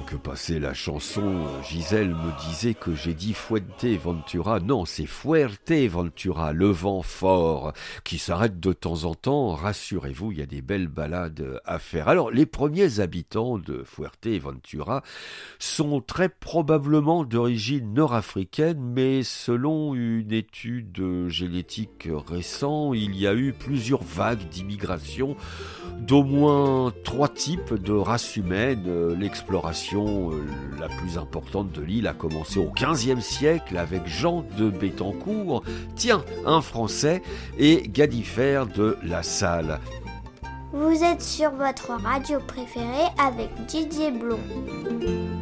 que passait la chanson, Gisèle me disait que j'ai dit Fuerteventura. Non, c'est Fuerteventura, le vent fort, qui s'arrête de temps en temps. Rassurez-vous, il y a des belles balades à faire. Alors, les premiers habitants de Fuerteventura sont très probablement d'origine nord-africaine, mais selon une étude génétique récente, il y a eu plusieurs vagues d'immigration d'au moins 3 types de races humaines. L'exploration la plus importante de l'île a commencé au XVe siècle avec Jean de Béthencourt, tiens, un Français, et Gadifer de La Salle. Vous êtes sur votre radio préférée avec Didier Blond.